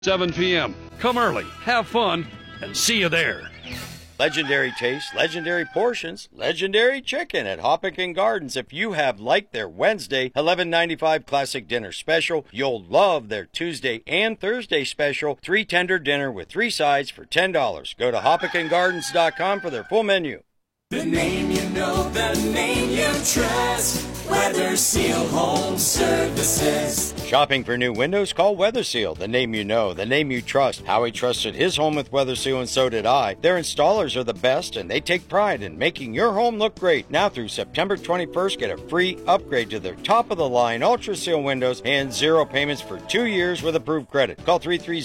7 p.m. Come early, have fun, and see you there. Legendary taste, legendary portions, legendary chicken at Hoppican Gardens. If you have liked their Wednesday $11.95 classic dinner special, you'll love their Tuesday and Thursday special 3 tender dinner with 3 sides for $10. Go to HoppicanGardens.com for their full menu. The name you know, the name you trust. Weather Seal Home Services. Shopping for new windows? Call Weather Seal. The name you know, the name you trust. Howie trusted his home with Weather Seal, and so did I. Their installers are the best, and they take pride in making your home look great. Now through September 21st, get a free upgrade to their top-of-the-line Ultra Seal windows and 0 payments for 2 years with approved credit. Call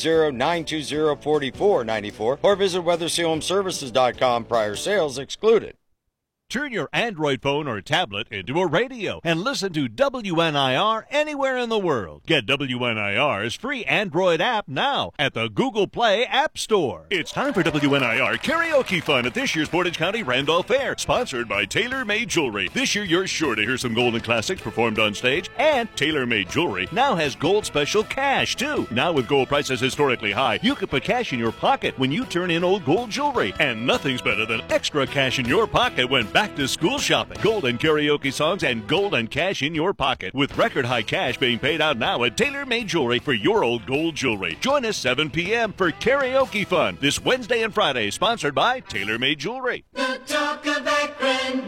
330-920-4494 or visit WeatherSealHomeServices.com. Prior sales excluded. Turn your Android phone or tablet into a radio and listen to WNIR anywhere in the world. Get WNIR's free Android app now at the Google Play App Store. It's time for WNIR Karaoke Fun at this year's Portage County Randolph Fair, sponsored by Tailor Made Jewelry. This year you're sure to hear some golden classics performed on stage, and Tailor Made Jewelry now has gold special cash too. Now with gold prices historically high, you can put cash in your pocket when you turn in old gold jewelry, and nothing's better than extra cash in your pocket when back to school shopping. Golden karaoke songs and golden cash in your pocket with record high cash being paid out now at Tailor Made Jewelry for your old gold jewelry. Join us 7 p.m. for Karaoke Fun this Wednesday and Friday, sponsored by Tailor Made Jewelry. The talk of Akron,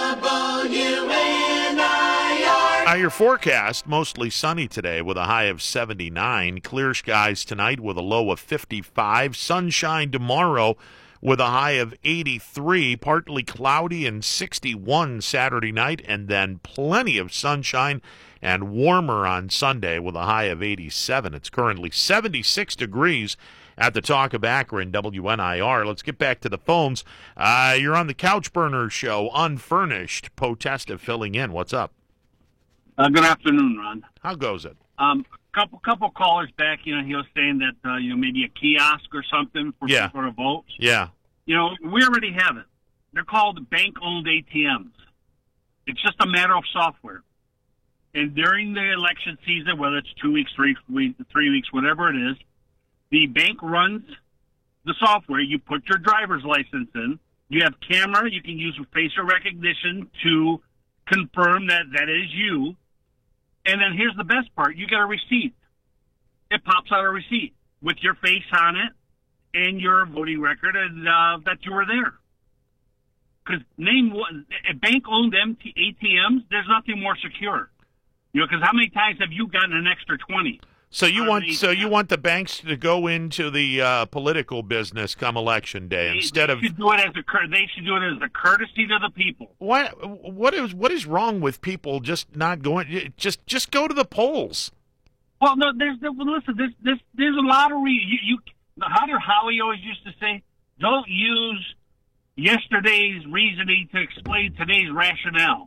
WNIR. Your forecast, mostly sunny today with a high of 79. Clear skies tonight with a low of 55. Sunshine tomorrow with a high of 83, partly cloudy and 61 Saturday night, and then plenty of sunshine and warmer on Sunday with a high of 87. It's currently 76 degrees at the Talk of Akron, WNIR. Let's get back to the phones. You're on the Couch Burner Show, Unfurnished. Potesta filling in. What's up? Good afternoon, Ron. How goes it? Couple callers back, he was saying that, maybe a kiosk or something for people to vote. Yeah. We already have it. They're called bank-owned ATMs. It's just a matter of software. And during the election season, whether it's 2 weeks, 3 weeks, whatever it is, the bank runs the software. You put your driver's license in. You have camera. You can use facial recognition to confirm that is you. And then here's the best part. You get a receipt. It pops out a receipt with your face on it and your voting record and that you were there. Because bank-owned ATMs, there's nothing more secure. Because how many times have you gotten an extra 20? So you want the banks to go into the political business come election day instead of. They should do it as a courtesy to the people. What is wrong with people just not going? Just go to the polls. Well, no. There's a lot of Howie always used to say, don't use yesterday's reasoning to explain today's rationale.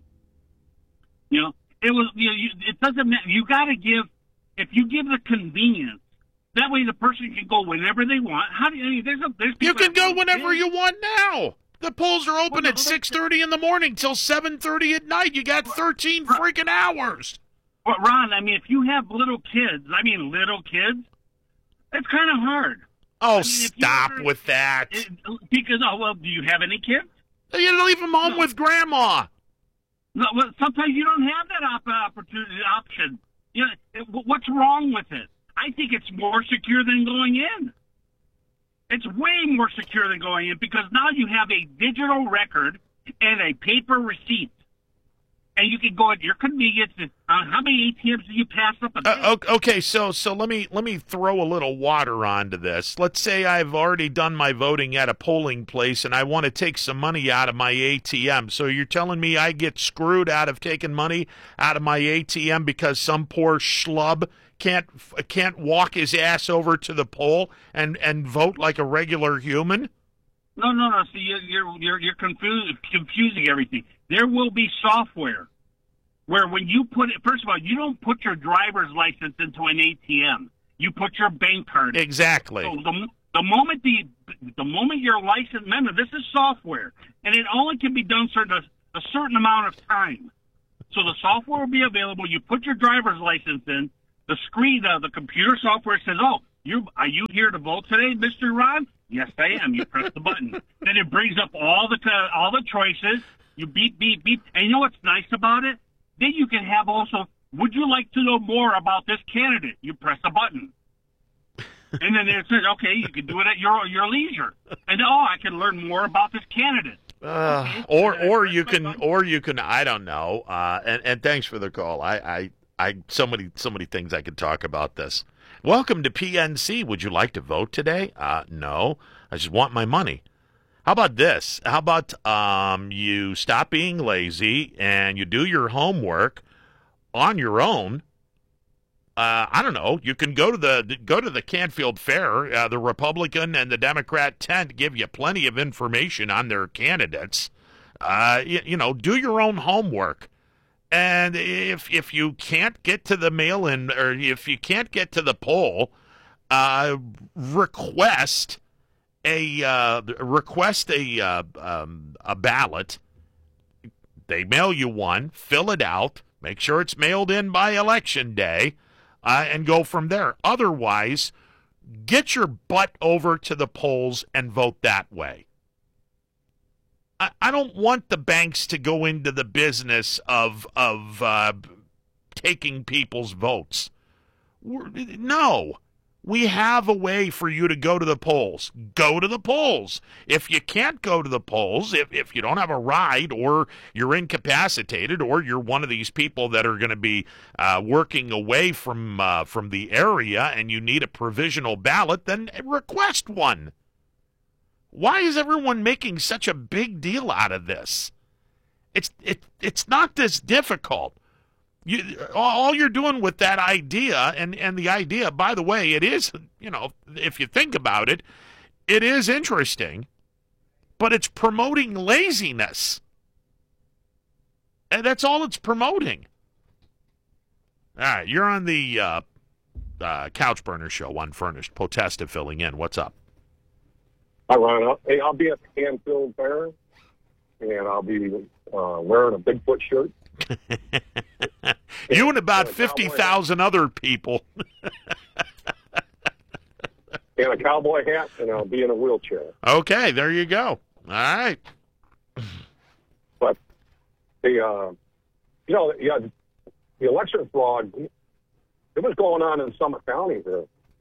It doesn't matter. You got to give. If you give the convenience, that way the person can go whenever they want. You can go whenever you want now. The polls are open at 6:30 in the morning till 7:30 at night. You got 13 freaking hours. Well, Ron, if you have little kids, it's kind of hard. Oh, stop with that. Because, do you have any kids? You leave them home with Grandma. No, well, sometimes you don't have that option. What's wrong with it? I think it's more secure than going in. It's way more secure than going in because now you have a digital record and a paper receipt. And you can go at your convenience. How many ATMs do you pass up a day? Okay, so let me throw a little water onto this. Let's say I've already done my voting at a polling place and I want to take some money out of my ATM. So you're telling me I get screwed out of taking money out of my ATM because some poor schlub can't walk his ass over to the poll and vote like a regular human? No. See, you're confusing everything. There will be software where when you put it, first of all, you don't put your driver's license into an ATM. You put your bank card in. Exactly. So the moment your license, remember, this is software, and it only can be done a certain amount of time. So the software will be available. You put your driver's license in. The screen, the computer software says, Are you here to vote today, Mr. Ron? Yes, I am. You press the button. Then it brings up all the choices. You beep, beep, beep. And you know what's nice about it? Then you can have also, would you like to know more about this candidate? You press a button. And then it says, okay, you can do it at your leisure. And I can learn more about this candidate. Okay. Or you can I don't know. And thanks for the call. I so many things I could talk about this. Welcome to PNC. Would you like to vote today? No. I just want my money. How about this? How about you stop being lazy and you do your homework on your own? I don't know. You can go to the Canfield Fair. The Republican and the Democrat tent give you plenty of information on their candidates. Do your own homework. And if you can't get to the mail-in, or if you can't get to the poll, request a ballot. They mail you one. Fill it out. Make sure it's mailed in by Election Day, and go from there. Otherwise, get your butt over to the polls and vote that way. I don't want the banks to go into the business of taking people's votes. No. We have a way for you to go to the polls. Go to the polls. If you can't go to the polls, if you don't have a ride, or you're incapacitated, or you're one of these people that are going to be working away from the area and you need a provisional ballot, then request one. Why is everyone making such a big deal out of this? It's not this difficult. All you're doing with that idea, and the idea, by the way, it is, if you think about it, it is interesting, but it's promoting laziness. And that's all it's promoting. All right, you're on the Couch Burner Show on Furnished. Potesta filling in. What's up? Hi, Ron. Hey, I'll be at the Canfield Fair, and I'll be wearing a Bigfoot shirt. You and about 50,000 other people. And a cowboy hat, and I'll be in a wheelchair. Okay, there you go. All right. But the election fraud, it was going on in Summit County here.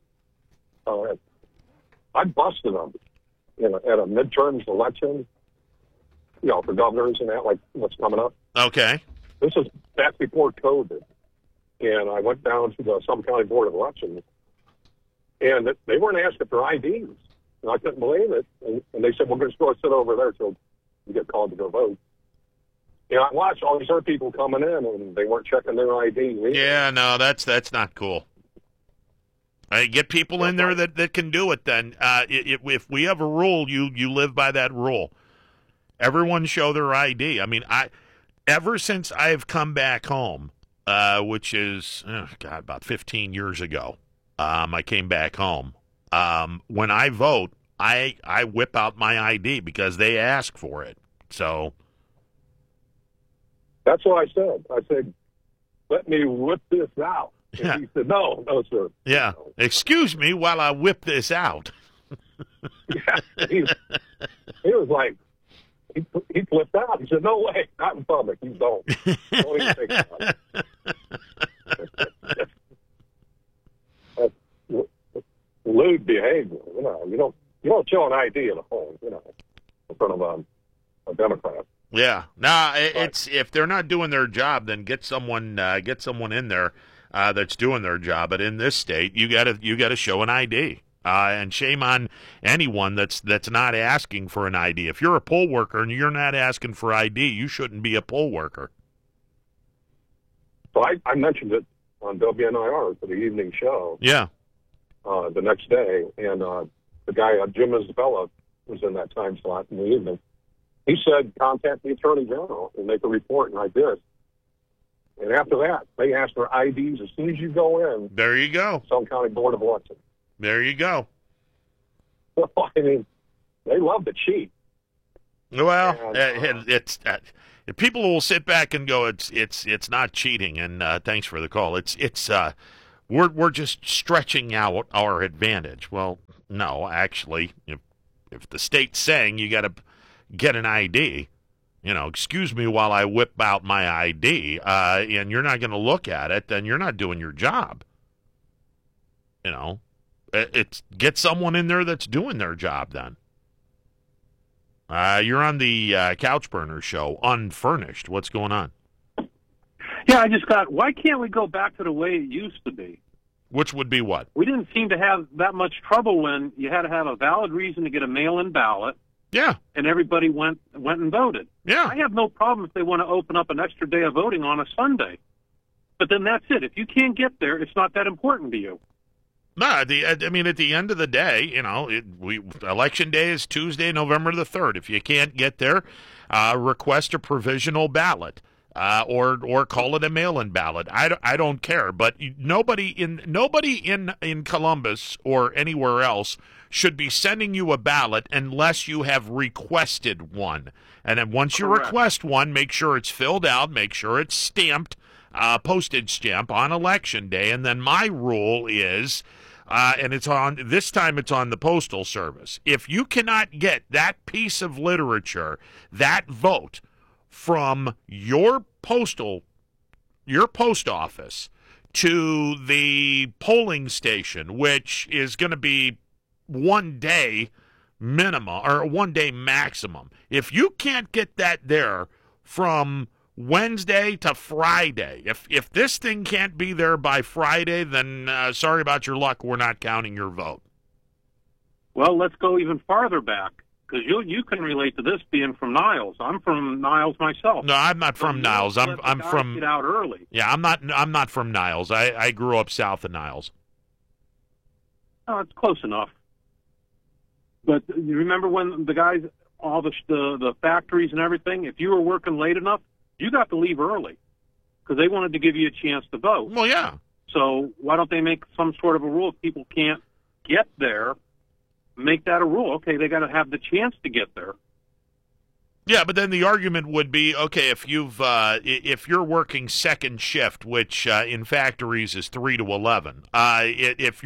I busted them at a midterms election, for governors and that, like what's coming up. Okay. This is back before COVID. And I went down to the Summit County Board of Elections, and they weren't asking for IDs. And I couldn't believe it. And they said, we're going to go sit over there till you get called to go vote. And I watched all these other people coming in, and they weren't checking their ID. Yeah, no, that's not cool. Get people in there that can do it then. If we have a rule, you live by that rule. Everyone show their ID. I mean, ever since I've come back home, which is, about 15 years ago, I came back home. When I vote, I whip out my ID because they ask for it. So that's what I said. I said, let me whip this out. And yeah. He said, no, sir. Yeah. Excuse me while I whip this out. Yeah. He was like, he flipped out. He said, no way, not in public. You don't. Don't even think about it. That's lewd behavior. You don't show an ID at a home, in front of a Democrat. Yeah. Nah, it's if they're not doing their job, then get someone in there that's doing their job. But in this state, you gotta show an ID. And shame on anyone that's not asking for an ID. If you're a poll worker and you're not asking for ID, you shouldn't be a poll worker. So I mentioned it on WNIR for the evening show. Yeah. The next day, and the guy, Jim Isabella, was in that time slot in the evening. He said, contact the Attorney General and make a report, and I did. And after that, they asked for IDs as soon as you go in. There you go. Summit County Board of Elections. There you go. Well, I mean, they love to cheat. Well, it's people will sit back and go, it's not cheating. And thanks for the call. It's we're just stretching out our advantage. Well, no, actually, if the state's saying you got to get an ID, excuse me while I whip out my ID, and you're not going to look at it, then you're not doing your job. It's get someone in there that's doing their job then. You're on the Couch Burner show, Unfurnished. What's going on? Yeah, I just got, why can't we go back to the way it used to be? Which would be what? We didn't seem to have that much trouble when you had to have a valid reason to get a mail-in ballot. Yeah. And everybody went and voted. Yeah. I have no problem if they want to open up an extra day of voting on a Sunday. But then that's it. If you can't get there, it's not that important to you. No, at the end of the day, election day is Tuesday, November the 3rd. If you can't get there, request a provisional ballot. Or call it a mail-in ballot. I don't care. But nobody in Columbus or anywhere else should be sending you a ballot unless you have requested one. And then once you request one, make sure it's filled out, make sure it's stamped, postage stamp on election day. And then my rule is, and it's on this time, it's on the Postal Service. If you cannot get that piece of literature, that vote, from your post office to the polling station, which is going to be 1 day minimum or 1 day maximum. If you can't get that there from Wednesday to Friday, if this thing can't be there by Friday, then sorry about your luck. We're not counting your vote. Well, let's go even farther back. Because you can relate to this being from Niles. I'm from Niles myself. No, I'm not from Niles. I'm from. Get out early. Yeah, I'm not from Niles. I grew up south of Niles. Oh, it's close enough. But you remember when the guys, all the factories and everything, if you were working late enough, you got to leave early because they wanted to give you a chance to vote. Well, yeah. So why don't they make some sort of a rule if people can't get there? Make that a rule. Okay, they got to have the chance to get there. Yeah, but then the argument would be, okay, if if you're working second shift, which in factories is 3 to 11, if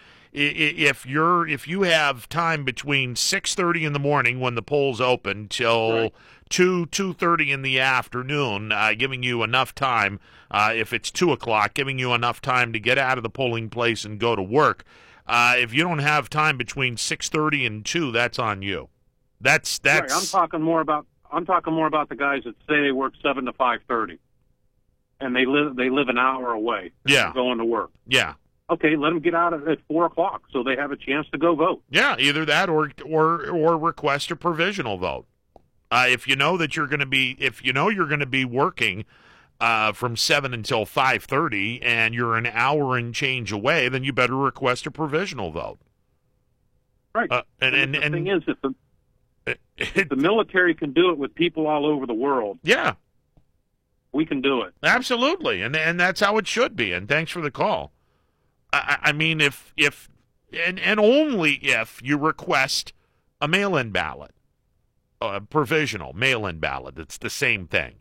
you have time between 6:30 in the morning when the polls open till 2:30 in the afternoon, giving you enough time, if it's 2 o'clock, giving you enough time to get out of the polling place and go to work. If you don't have time between 6:30 and 2, that's on you. That's. Right. I'm talking more about the guys that say they work 7 to 5:30, and they live an hour away. Yeah. Going to work. Yeah. Okay, let them get out at 4 o'clock so they have a chance to go vote. Yeah, either that or request a provisional vote. If you know that you're going to be working from 7 until 5:30, and you're an hour and change away, then you better request a provisional vote. Right. And the thing is, if the military can do it with people all over the world, yeah, we can do it. Absolutely, and that's how it should be. And thanks for the call. I mean, if only if you request a mail-in ballot, a provisional mail-in ballot, it's the same thing.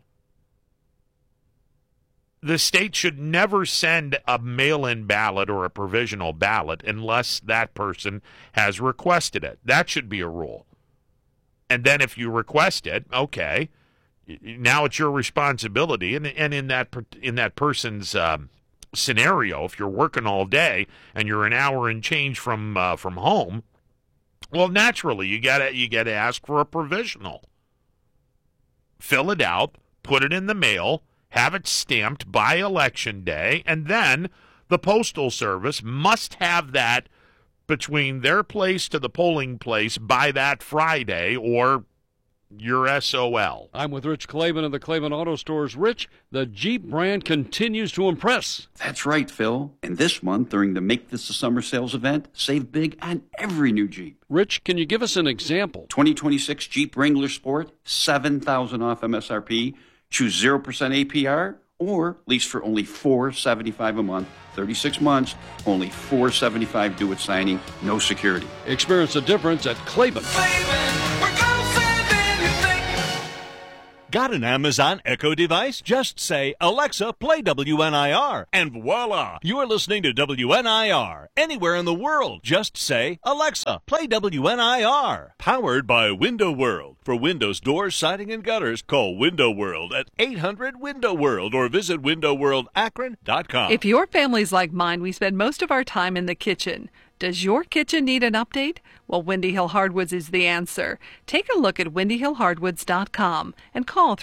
The state should never send a mail-in ballot or a provisional ballot unless that person has requested it. That should be a rule. And then if you request it, okay, now it's your responsibility. And in that person's scenario, if you're working all day and you're an hour and change from home, well, naturally you gotta ask for a provisional. Fill it out, put it in the mail, have it stamped by Election Day, and then the Postal Service must have that between their place to the polling place by that Friday, or you're SOL. I'm with Rich Clavin of the Clavin Auto Stores. Rich, the Jeep brand continues to impress. That's right, Phil. And this month, during the Make This a Summer sales event, save big on every new Jeep. Rich, can you give us an example? 2026 Jeep Wrangler Sport, $7,000 off MSRP. Choose 0% APR or lease for only $475 a month, 36 months, only $475 due at signing, no security. Experience the difference at Clavin. Got an Amazon Echo device? Just say, Alexa, play WNIR, and voila, you're listening to WNIR. Anywhere in the world, just say, Alexa, play WNIR. Powered by Window World. For windows, doors, siding, and gutters, call Window World at 800-WINDOW-WORLD or visit windowworldakron.com. If your family's like mine, we spend most of our time in the kitchen. Does your kitchen need an update? Well, Windy Hill Hardwoods is the answer. Take a look at windyhillhardwoods.com and call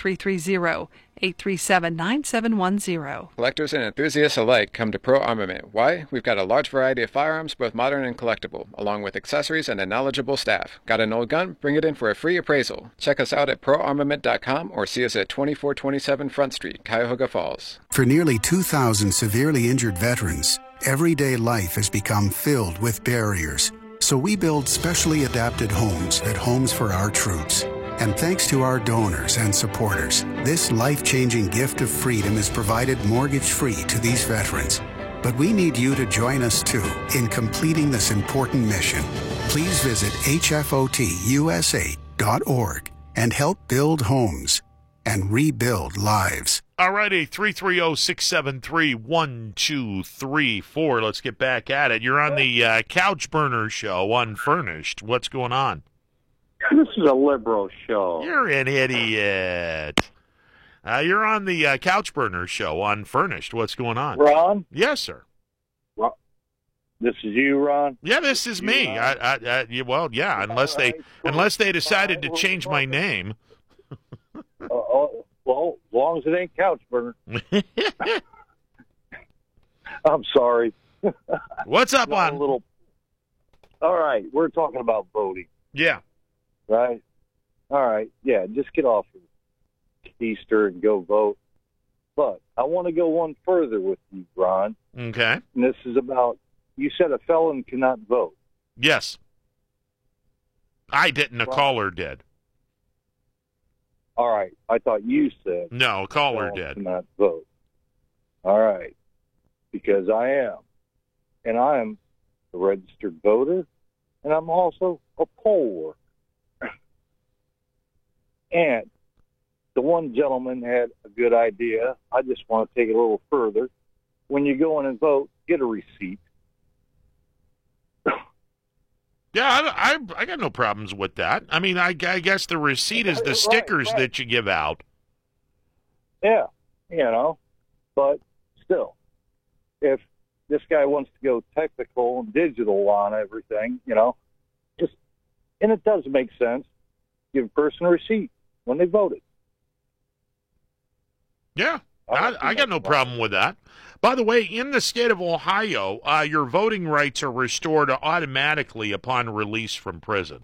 330-837-9710. Collectors and enthusiasts alike come to Pro Armament. Why? We've got a large variety of firearms, both modern and collectible, along with accessories and a knowledgeable staff. Got an old gun? Bring it in for a free appraisal. Check us out at proarmament.com or see us at 2427 Front Street, Cuyahoga Falls. For nearly 2,000 severely injured veterans, everyday life has become filled with barriers. So we build specially adapted homes at Homes for Our Troops. And thanks to our donors and supporters, this life-changing gift of freedom is provided mortgage-free to these veterans. But we need you to join us, too, in completing this important mission. Please visit hfotusa.org and help build homes and rebuild lives. All righty, 330-673-1234. Let's get back at it. You're on the Couch Burner Show, Unfurnished. What's going on? This is a liberal show. You're an idiot. You're on the Couch Burner Show, Unfurnished. What's going on? Ron? Yes, sir. This is you, Ron? Yeah, this is me. Well, yeah, unless they decided to change my name. Well, as long as it ain't Couch Burner. I'm sorry. What's up on? All right, we're talking about voting. Yeah. Right? All right, yeah, just get off your Easter and go vote. But I want to go one further with you, Ron. Okay. And this is about, you said a felon cannot vote. Yes. I didn't. A caller did. All right. I thought you said. No, a caller did. Cannot vote. All right. Because I am. And I am a registered voter. And I'm also a poll worker. And the one gentleman had a good idea. I just want to take it a little further. When you go in and vote, get a receipt. Yeah, I got no problems with that. I mean, I guess the receipt is the stickers that you give out. Yeah, but still, if this guy wants to go technical and digital on everything, and it does make sense, give a person a receipt when they voted. Yeah, I got no problem with that. By the way, in the state of Ohio, your voting rights are restored automatically upon release from prison.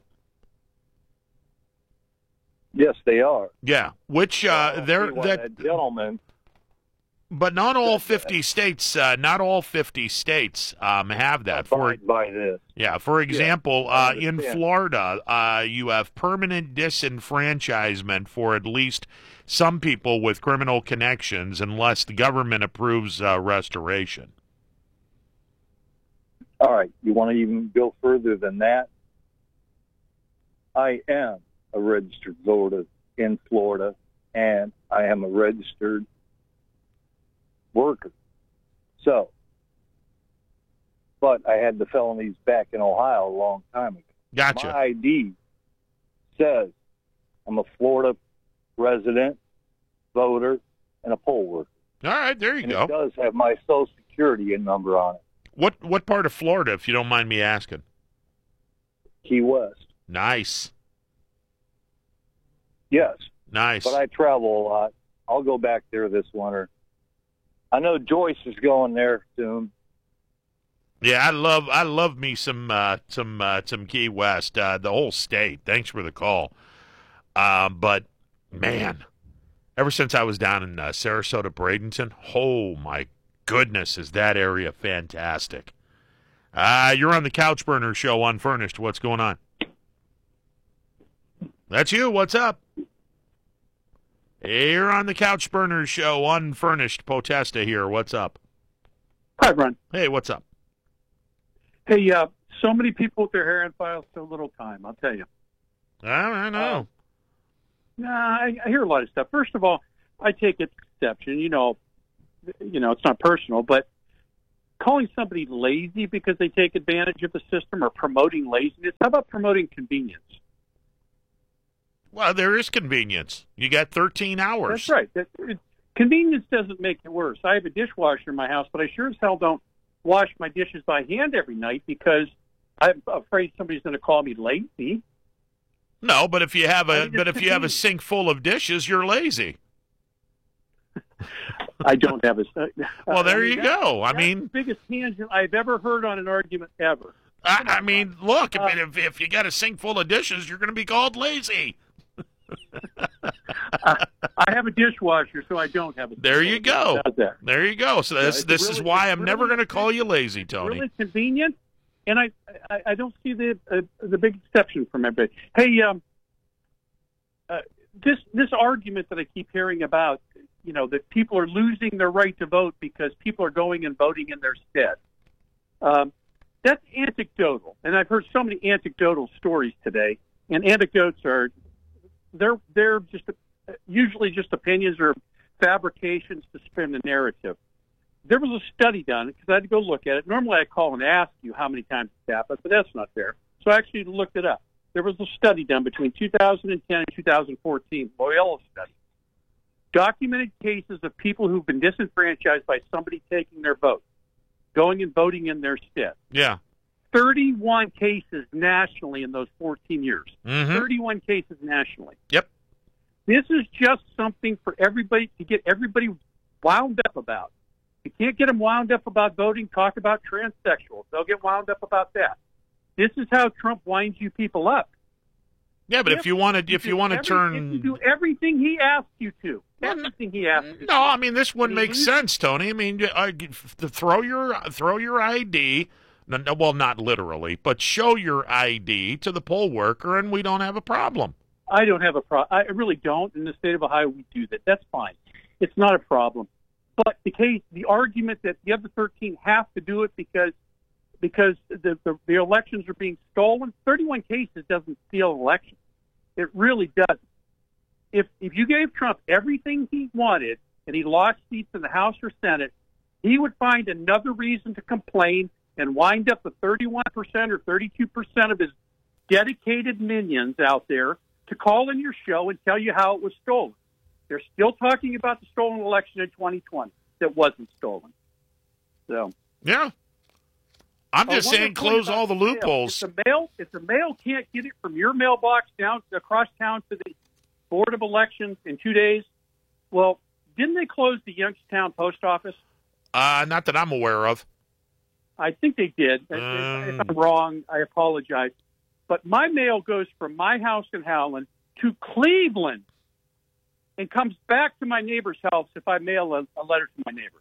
Yes, they are. Yeah, which that gentleman. But not all 50 states. Not all 50 states have that. By this. Yeah. For example, in Florida, you have permanent disenfranchisement for at least some people with criminal connections, unless the government approves restoration. All right. You want to even go further than that? I am a registered voter in Florida, and I am a registered worker. So, but I had the felonies back in Ohio a long time ago. Gotcha. My ID says I'm a Florida resident, voter, and a poll worker. All right, there you go. It does have my Social Security number on it. What part of Florida, if you don't mind me asking? Key West. Nice. Yes. Nice. But I travel a lot. I'll go back there this winter. I know Joyce is going there soon. Yeah, I love me some Key West, the whole state. Thanks for the call. But man, ever since I was down in Sarasota, Bradenton, oh my goodness, is that area fantastic. You're on the Couch Burner Show, Unfurnished. What's going on? That's you. What's up? You're on the Couch Burner Show, Unfurnished. Potesta here. What's up? Hi, Ron. Hey, what's up? Hey, so many people with their hair on file, so little time. I'll tell you. I know. I hear a lot of stuff. First of all, I take exception. You know, it's not personal, but calling somebody lazy because they take advantage of the system or promoting laziness. How about promoting convenience? Well, there is convenience. You got 13 hours. That's right. Convenience doesn't make it worse. I have a dishwasher in my house, but I sure as hell don't wash my dishes by hand every night because I'm afraid somebody's going to call me lazy. No, but if you have a sink full of dishes, you're lazy. I don't have a. Well, there you go. That's the biggest tangent I've ever heard on an argument ever. I mean, look, if you got a sink full of dishes, you're going to be called lazy. I have a dishwasher, so I don't have a. There you go. There you go. So this is why I'm never going to call you lazy, Tony. Really convenient, and I don't see the big exception from everybody. Hey, this argument that I keep hearing about, you know, that people are losing their right to vote because people are going and voting in their stead. That's anecdotal, and I've heard so many anecdotal stories today. And anecdotes are they're just usually just opinions or fabrications to spin the narrative. There was a study done because I had to go look at it. Normally I call and ask you how many times it's happened, but that's not fair. So I actually looked it up. There was a study done between 2010 and 2014, Loyola study, documented cases of people who've been disenfranchised by somebody taking their vote, going and voting in their stead. Yeah. 31 cases nationally in those 14 years. 31 cases nationally. Yep. This is just something for everybody to get everybody wound up about. You can't get them wound up about voting. Talk about transsexuals. They'll get wound up about that. This is how Trump winds you people up. Yeah, but if you want to turn, if you do everything he asks you to, everything he asks you to. No, I mean this wouldn't make sense, Tony. I mean, throw your ID. No, well, not literally, but show your ID to the poll worker, and we don't have a problem. I don't have a problem. I really don't. In the state of Ohio, we do that. That's fine. It's not a problem. But the argument that the other 13 have to do it because the elections are being stolen, 31 cases doesn't steal elections. It really doesn't. If you gave Trump everything he wanted and he lost seats in the House or Senate, he would find another reason to complain and wind up with 31% or 32% of his dedicated minions out there to call in your show and tell you how it was stolen. They're still talking about the stolen election in 2020 that wasn't stolen. So yeah, I'm just saying, close all the loopholes. If the mail can't get it from your mailbox down across town to the Board of Elections in 2 days, well, didn't they close the Youngstown post office? Not that I'm aware of. I think they did. If I'm wrong, I apologize. But my mail goes from my house in Howland to Cleveland and comes back to my neighbor's house if I mail a letter to my neighbor.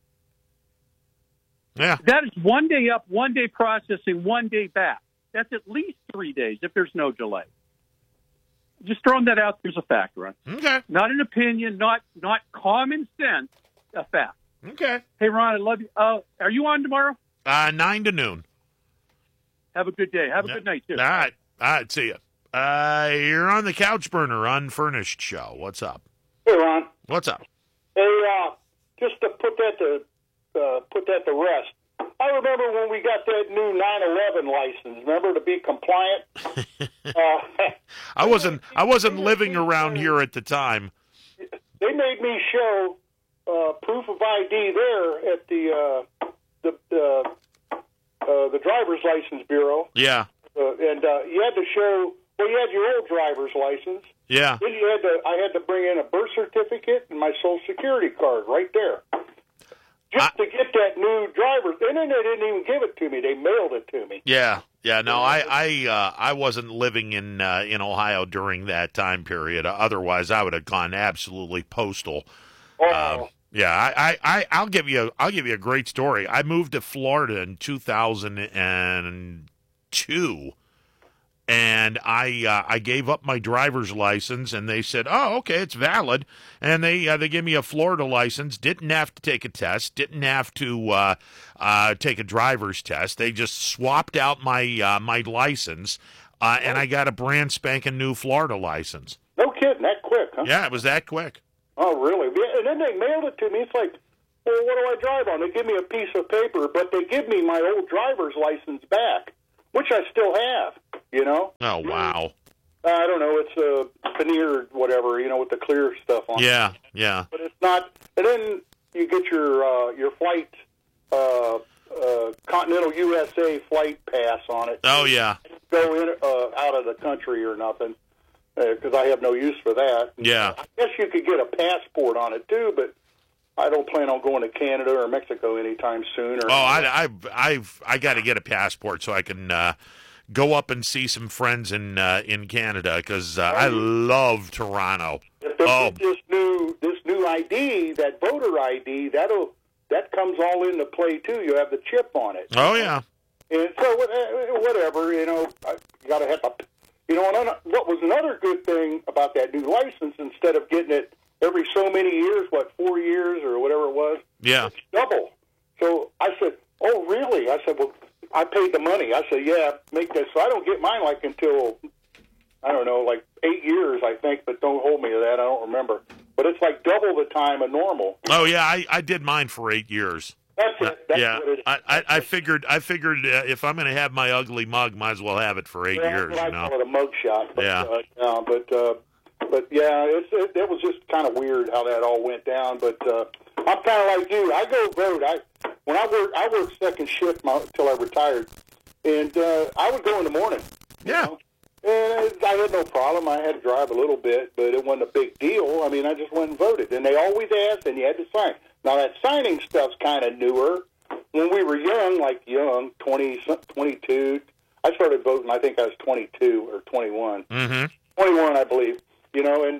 Yeah. That is 1 day up, 1 day processing, 1 day back. That's at least 3 days if there's no delay. Just throwing that out there's a fact, Ron. Okay. Not an opinion, not common sense, a fact. Okay. Hey, Ron, I love you. Are you on tomorrow? 9 to noon. Have a good day. Have a good night, too. All right. See you. You're on the Couch Burner Unfurnished show. What's up? Hey, Ron. What's up? Hey, just to put that to rest. I remember when we got that new 9/11 license. Remember, to be compliant. I wasn't living around here at the time. They made me show proof of ID there at the driver's license bureau. Yeah. And you had to show. Well, you had your old driver's license. Yeah. Then I had to bring in a birth certificate and my Social Security card right there. Just to get that new driver's. And then they didn't even give it to me. They mailed it to me. Yeah. No, I wasn't living in Ohio during that time period. Otherwise, I would have gone absolutely postal. Oh. Yeah, I'll give you a great story. I moved to Florida in 2002. And I gave up my driver's license, and they said, "Oh, okay, it's valid." And they gave me a Florida license. Didn't have to take a test. Didn't have to take a driver's test. They just swapped out my my license, and I got a brand spanking new Florida license. No kidding, that quick, huh? Yeah, it was that quick. Oh, really? Yeah, and then they mailed it to me. It's like, well, what do I drive on? They give me a piece of paper, but they give me my old driver's license back, which I still have, you know? Oh, wow. I don't know. It's a veneer, whatever, you know, with the clear stuff on it. Yeah. But it's not. And then you get your flight, Continental USA flight pass on it. Oh, yeah. Go in out of the country or nothing, because I have no use for that. Yeah. I guess you could get a passport on it too, but I don't plan on going to Canada or Mexico anytime soon. Or I got to get a passport so I can go up and see some friends in Canada, because I love Toronto. If they get this new ID, that voter ID, that comes all into play too. You have the chip on it. Oh yeah. And so whatever, you know, I got to have a, you know. And what was another good thing about that new license, instead of getting it every so many years, 4 years or whatever it was, yeah, it's double. So I said, oh really? I said, well, I paid the money. I said, yeah, make that. So I don't get mine like until, I don't know, like 8 years, I think, but don't hold me to that. I don't remember. But it's like double the time of normal. Oh yeah, I did mine for 8 years. That's it. That's yeah, what it is. I figured if I'm going to have my ugly mug, might as well have it for 8 years. I call it a mug shot. But, yeah. But yeah, it was just kind of weird how that all went down. But I'm kind of like you. I go vote. I worked second shift until I retired, and I would go in the morning. Yeah. You know? And I had no problem. I had to drive a little bit, but it wasn't a big deal. I mean, I just went and voted. And they always asked, and you had to sign. Now, that signing stuff's kind of newer. When we were young, 20, 22, I started voting, I think I was 22 or 21. Mm-hmm. 21, I believe. You know, and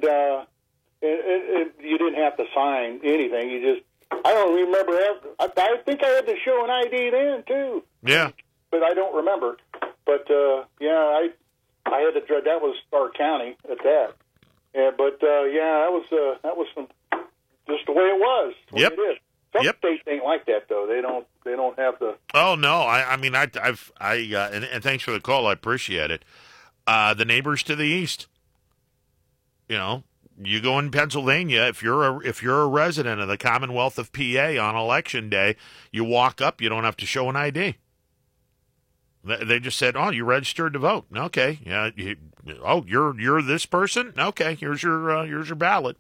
you didn't have to sign anything. You just, I don't remember. I think I had to show an ID then, too. Yeah. But I don't remember. But, yeah, I had to drive. That was Stark County at that. Yeah, but yeah, that was some, just the way it was. Yep. It is. Some states ain't like that though. They don't have the. Oh no, I mean and thanks for the call. I appreciate it. The neighbors to the east. You know, you go in Pennsylvania, if you're a resident of the Commonwealth of PA on election day, you walk up, you don't have to show an ID. They just said, "Oh, you registered to vote." Okay, yeah. You're this person. Okay, here's your ballot.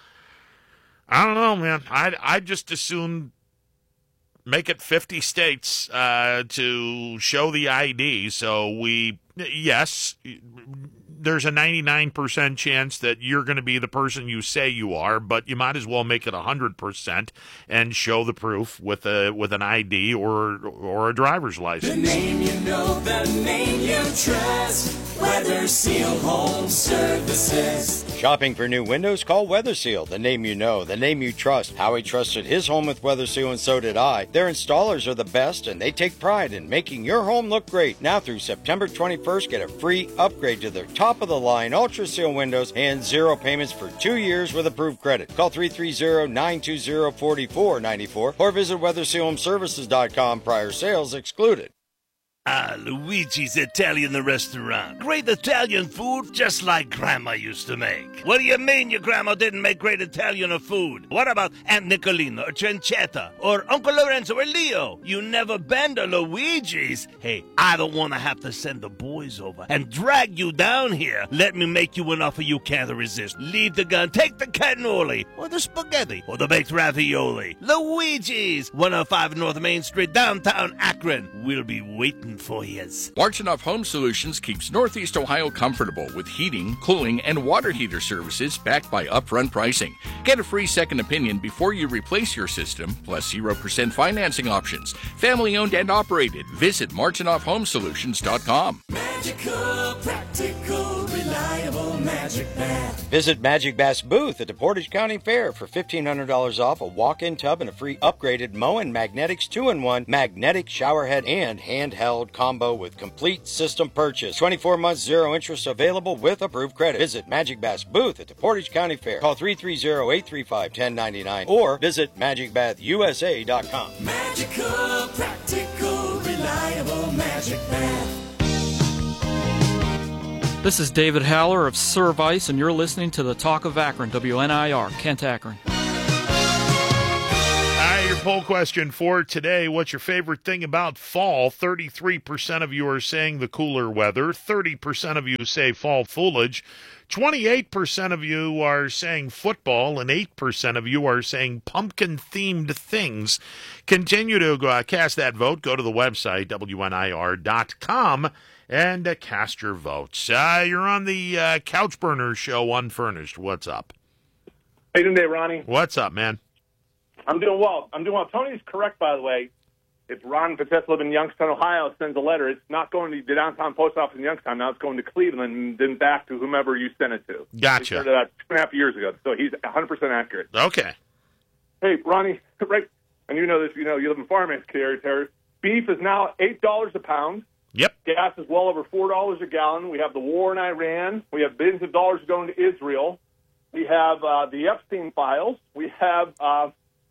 I don't know, man. I'd just as soon make it 50 states to show the ID. So yes, there's a 99% chance that you're going to be the person you say you are, but you might as well make it 100% and show the proof with an ID or a driver's license. The name you know, the name you trust. Weather Seal Home Services. Shopping for new windows? Call Weather Seal, the name you know, the name you trust. Howie trusted his home with Weather Seal, and so did I. Their installers are the best, and they take pride in making your home look great. Now through September 21st, get a free upgrade to their top-of-the-line Ultra Seal windows and 0 payments for 2 years with approved credit. Call 330-920-4494 or visit WeatherSealHomeServices.com. Prior sales excluded. Luigi's Italian Restaurant. Great Italian food just like Grandma used to make. What do you mean your grandma didn't make great Italian food? What about Aunt Nicolina or Cencetta or Uncle Lorenzo or Leo? You never been to Luigi's? Hey, I don't want to have to send the boys over and drag you down here. Let me make you an offer you can't resist. Leave the gun, take the cannoli or the spaghetti or the baked ravioli. Luigi's, 105 North Main Street, downtown Akron. We'll be waiting for years. Marchenoff Home Solutions keeps Northeast Ohio comfortable with heating, cooling, and water heater services backed by upfront pricing. Get a free second opinion before you replace your system, plus 0% financing options. Family owned and operated. Visit MarchenoffHomeSolutions.com. Magical, practical, reliable Magic Bath. Visit Magic Bath's booth at the Portage County Fair for $1,500 off, a walk-in tub, and a free upgraded Moen Magnetics 2-in-1 magnetic shower head and handheld combo with complete system purchase. 24 months, 0 interest available with approved credit. Visit Magic Bath's booth at the Portage County Fair. Call 330-835-1099 or visit MagicBathUSA.com. Magical, practical, reliable Magic Bath. This is David Haller of Service, and you're listening to the Talk of Akron, WNIR, Kent, Akron. Your poll question for today, what's your favorite thing about fall? 33% of you are saying the cooler weather. 30% of you say fall foliage. 28% of you are saying football, and 8% of you are saying pumpkin-themed things. Continue to cast that vote. Go to the website, WNIR.com, and cast your votes. You're on the Couch Burner Show, Unfurnished. What's up? How you doing today, Ronnie? What's up, man? I'm doing well. Tony's correct, by the way. If Ron Patesla in Youngstown, Ohio, sends a letter, it's not going to the downtown post office in Youngstown. Now it's going to Cleveland and then back to whomever you sent it to. Gotcha. He started that 2.5 years ago, so he's 100% accurate. Okay. Hey, Ronnie, right? And you know this. You live in farming territory. Beef is now $8 a pound. Yep. Gas is well over $4 a gallon. We have the war in Iran. We have billions of dollars going to Israel. We have the Epstein files. We have a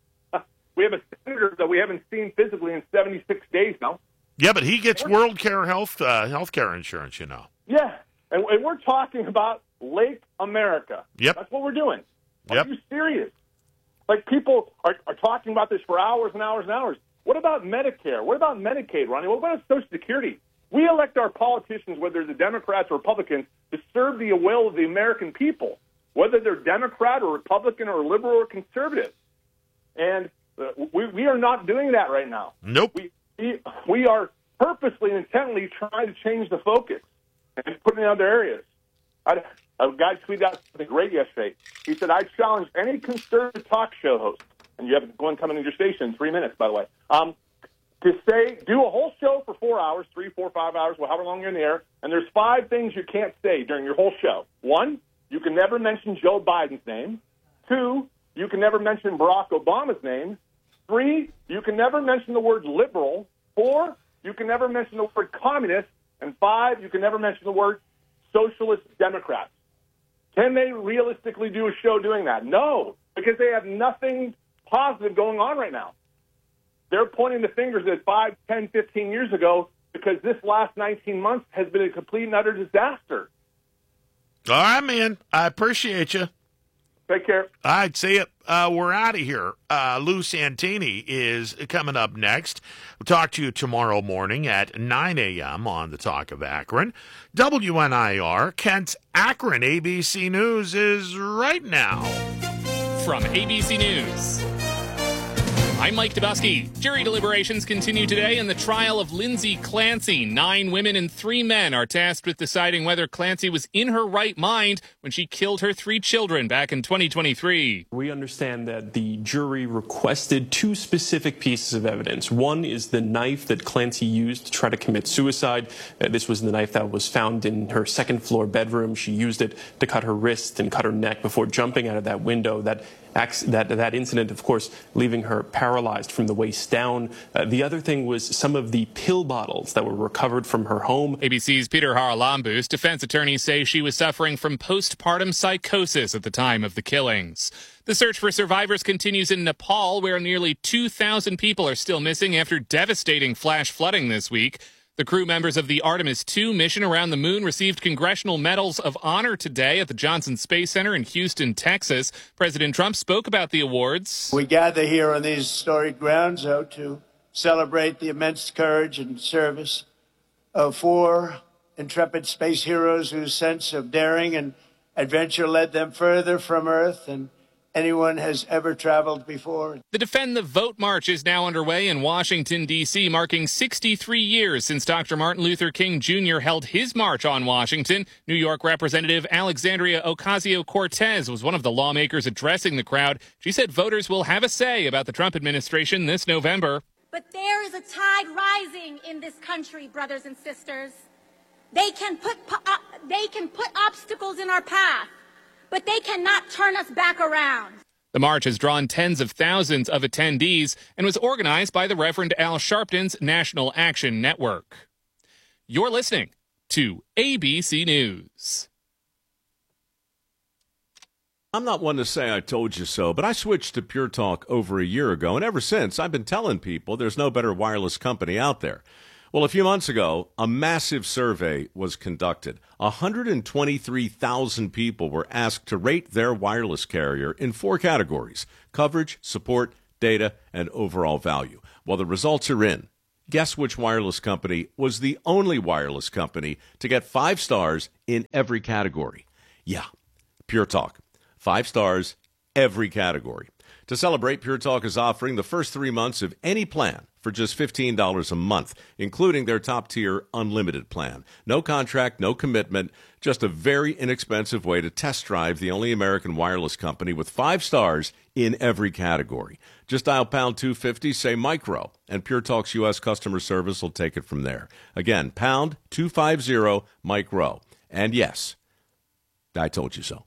senator that we haven't seen physically in 76 days now. Yeah, but he gets WorldCare healthcare insurance, you know. Yeah, and we're talking about Lake America. Yep. That's what we're doing. Yep. Are you serious? Like, people are talking about this for hours and hours and hours. What about Medicare? What about Medicaid, Ronnie? What about Social Security? We elect our politicians, whether they're Democrats or Republicans, to serve the will of the American people, whether they're Democrat or Republican or liberal or conservative. And we are not doing that right now. Nope. We are purposely and intently trying to change the focus and put it in other areas. A guy tweeted out something great yesterday. He said, I challenge any conservative talk show host, and you have one coming in your station in 3 minutes, by the way, to say, do a whole show for 4 hours, 3, 4, 5 hours, however long you're in the air, and there's 5 things you can't say during your whole show. 1, you can never mention Joe Biden's name. 2, you can never mention Barack Obama's name. 3, you can never mention the word liberal. 4, you can never mention the word communist. And 5, you can never mention the word socialist Democrats. Can they realistically do a show doing that? No, because they have nothing positive going on right now. They're pointing the fingers at 5, 10, 15 years ago because this last 19 months has been a complete and utter disaster. All right, man. I appreciate you. Take care. All right, see ya. We're out of here. Lou Santini is coming up next. We'll talk to you tomorrow morning at 9 a.m. on the Talk of Akron. WNIR, Kent, Akron. ABC News is right now. From ABC News, I'm Mike Dubusky. Jury deliberations continue today in the trial of Lindsay Clancy. 9 women and 3 men are tasked with deciding whether Clancy was in her right mind when she killed her 3 children back in 2023. We understand that the jury requested 2 specific pieces of evidence. One is the knife that Clancy used to try to commit suicide. This was the knife that was found in her second-floor bedroom. She used it to cut her wrist and cut her neck before jumping out of that window. That incident, of course, leaving her paralyzed from the waist down. The other thing was some of the pill bottles that were recovered from her home. ABC's Peter Haralambous defense attorneys say she was suffering from postpartum psychosis at the time of the killings. The search for survivors continues in Nepal, where nearly 2,000 people are still missing after devastating flash flooding this week. The crew members of the Artemis II mission around the moon received Congressional Medals of Honor today at the Johnson Space Center in Houston, Texas. President Trump spoke about the awards. We gather here on these storied grounds, to celebrate the immense courage and service of 4 intrepid space heroes whose sense of daring and adventure led them further from Earth than anyone has ever traveled before. The Defend the Vote March is now underway in Washington, D.C., marking 63 years since Dr. Martin Luther King Jr. held his march on Washington. New York Representative Alexandria Ocasio-Cortez was one of the lawmakers addressing the crowd. She said voters will have a say about the Trump administration this November. But there is a tide rising in this country, brothers and sisters. They can put obstacles in our path, but they cannot turn us back around. The march has drawn tens of thousands of attendees and was organized by the Reverend Al Sharpton's National Action Network. You're listening to ABC News. I'm not one to say I told you so, but I switched to Pure Talk over a year ago, and ever since I've been telling people there's no better wireless company out there. Well, a few months ago, a massive survey was conducted. 123,000 people were asked to rate their wireless carrier in 4 categories: coverage, support, data, and overall value. Well, the results are in. Guess which wireless company was the only wireless company to get 5 stars in every category? Yeah, Pure Talk. 5 stars, every category. To celebrate, Pure Talk is offering the first 3 months of any plan for just $15 a month, including their top-tier unlimited plan. No contract, no commitment, just a very inexpensive way to test drive the only American wireless company with 5 stars in every category. Just dial pound 250, say micro, and Pure Talk's U.S. customer service will take it from there. Again, pound 250 micro. And yes, I told you so.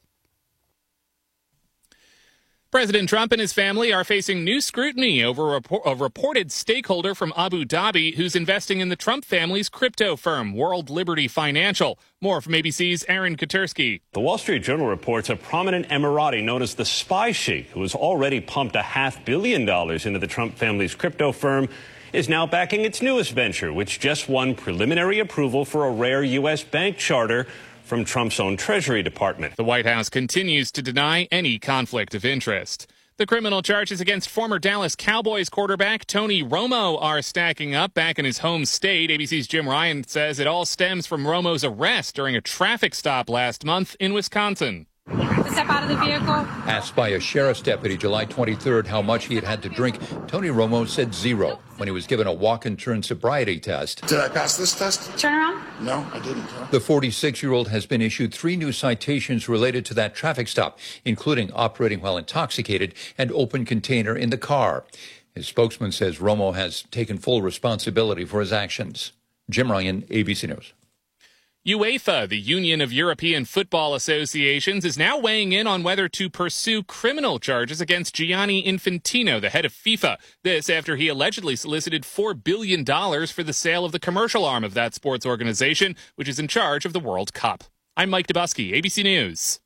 President Trump and his family are facing new scrutiny over a reported stakeholder from Abu Dhabi who's investing in the Trump family's crypto firm, World Liberty Financial. More from ABC's Aaron Katersky. The Wall Street Journal reports a prominent Emirati known as the Spy Sheikh, who has already pumped $500 million into the Trump family's crypto firm, is now backing its newest venture, which just won preliminary approval for a rare U.S. bank charter from Trump's own Treasury Department. The White House continues to deny any conflict of interest. The criminal charges against former Dallas Cowboys quarterback Tony Romo are stacking up back in his home state. ABC's Jim Ryan says it all stems from Romo's arrest during a traffic stop last month in Wisconsin. Step out of the vehicle. Asked by a sheriff's deputy July 23rd how much he had to drink, Tony Romo said 0 when he was given a walk-and-turn sobriety test. Did I pass this test? Turn around. No, I didn't. The 46-year-old has been issued 3 new citations related to that traffic stop, including operating while intoxicated and open container in the car. His spokesman says Romo has taken full responsibility for his actions. Jim Ryan, ABC News. UEFA, the Union of European Football Associations, is now weighing in on whether to pursue criminal charges against Gianni Infantino, the head of FIFA. This after he allegedly solicited $4 billion for the sale of the commercial arm of that sports organization, which is in charge of the World Cup. I'm Mike Dubusky, ABC News.